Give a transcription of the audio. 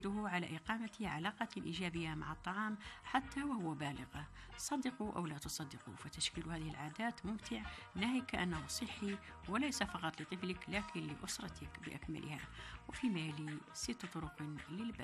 على إقامة علاقة إيجابية مع الطعام حتى وهو بالغ. صدقوا أو لا تصدقوا، فتشكيل هذه العادات ممتع، ناهيك أنه صحي وليس فقط لطفلك لكن لأسرتك بأكملها. وفيما يلي 6 طرق للبدء.